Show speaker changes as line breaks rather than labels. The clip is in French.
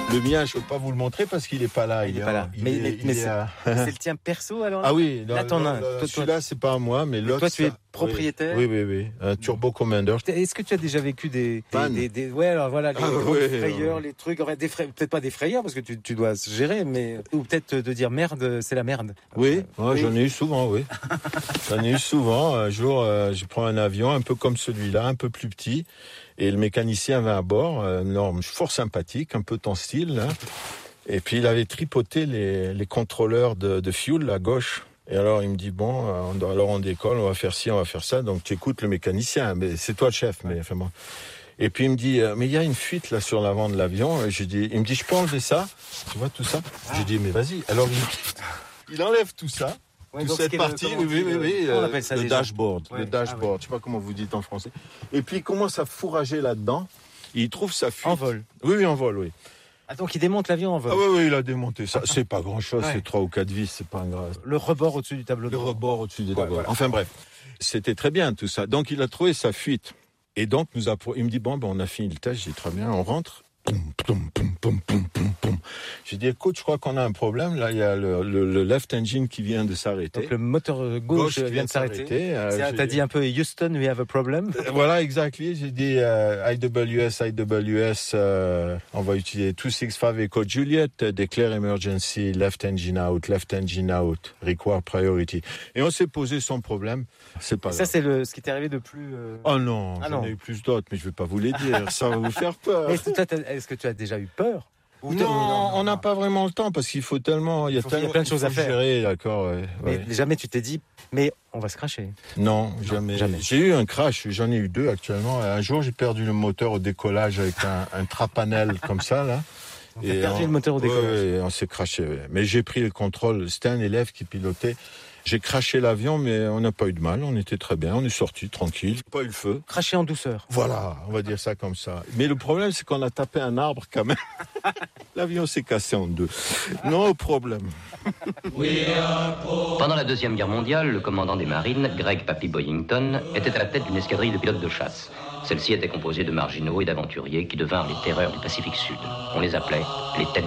Le mien, je ne peux pas vous le montrer parce qu'il n'est pas là.
Il est pas là. Mais c'est le tien perso alors?
Ah oui,
là t'en as un.
Celui-là, c'est pas à moi, mais l'autre.
Toi, tu es propriétaire?
Oui. Un Turbo Commander.
Est-ce que tu as déjà vécu des ouais, alors voilà, les frayeurs, les trucs, enfin, peut-être pas des frayeurs parce que tu dois se gérer, mais ou peut-être de dire merde, c'est la merde.
Oui, j'en ai eu souvent, oui. J'en ai eu souvent. Un jour, je prends un avion un peu comme celui-là, un peu plus petit, et le mécanicien va à bord, un homme fort sympathique, un peu ton style, là. Et puis il avait tripoté les contrôleurs de fuel à gauche. Et alors il me dit alors on décolle, on va faire ci, on va faire ça. Donc tu écoutes le mécanicien, mais c'est toi le chef, mais enfin bon. Et puis il me dit mais il y a une fuite là sur l'avant de l'avion. Et il me dit je peux enlever ça, tu vois tout ça. J'ai dit mais vas-y. Alors il enlève tout ça.
Ouais,
toute cette partie,
on appelle ça
le dashboard.
Ouais.
Le dashboard, je sais pas comment vous dites en français. Et puis il commence à fourrager là-dedans. Il trouve sa fuite.
En vol.
Oui, en vol, oui.
Ah, donc il démonte l'avion en vol.
Ah oui, il a démonté ça. C'est pas grand-chose, c'est 3 ou 4 vis, c'est pas grave.
Le rebord au-dessus du tableau de bord.
Le rebord au-dessus du tableau. Voilà. Enfin bref, c'était très bien tout ça. Donc il a trouvé sa fuite. Et donc il me dit on a fini le test, j'ai dit très bien, on rentre. J'ai dit écoute, je crois qu'on a un problème. Là, il y a le left engine qui vient de s'arrêter.
Donc le moteur gauche vient de s'arrêter. T'as dit un peu Houston, we have a problem.
Voilà, exactement. J'ai dit IWS, on va utiliser 265 Echo Juliet, declare emergency, left engine out, require priority. Et on s'est posé son problème. C'est pas grave.
Ça, c'est ce qui t'est arrivé de plus.
Oh non, j'en ai eu plus d'autres, mais je vais pas vous les dire. Ça va vous faire peur.
Est-ce que tu as déjà eu peur?
Non, on n'a pas vraiment le temps parce qu'il faut tellement. Il y a
plein de choses à faire.
Gérer, d'accord.
Mais jamais tu t'es dit, mais on va se crasher.
Non, jamais. J'ai eu un crash, j'en ai eu 2 actuellement. Un jour, j'ai perdu le moteur au décollage avec un trapanel comme ça, là.
On a perdu le moteur au décollage.
Oui, on s'est crashé. Ouais. Mais j'ai pris le contrôle. C'était un élève qui pilotait. J'ai crashé l'avion, mais on n'a pas eu de mal. On était très bien. On est sorti tranquille. Pas eu le feu.
Craché en douceur.
Voilà, on va dire ça comme ça. Mais le problème, c'est qu'on a tapé un arbre quand même. L'avion s'est cassé en 2. No problème.
Pendant la Deuxième Guerre mondiale, le commandant des marines, Greg Papy Boyington, était à la tête d'une escadrille de pilotes de chasse. Celle-ci était composée de marginaux et d'aventuriers qui devinrent les terreurs du Pacifique Sud. On les appelait les têtes